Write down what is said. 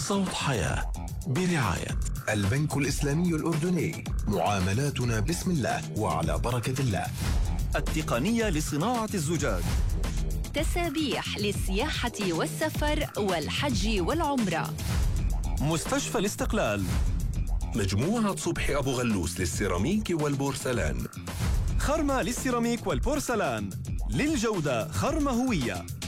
صوت حياة برعاية البنك الإسلامي الأردني. معاملاتنا بسم الله وعلى بركة الله. التقنية لصناعة الزجاج. تسابيح للسياحة والسفر والحج والعمرة. مستشفى الاستقلال. مجموعة صبحي أبو غلوس للسيراميك والبورسلان. خرمة للسيراميك والبورسلان، للجودة خرمة هوية.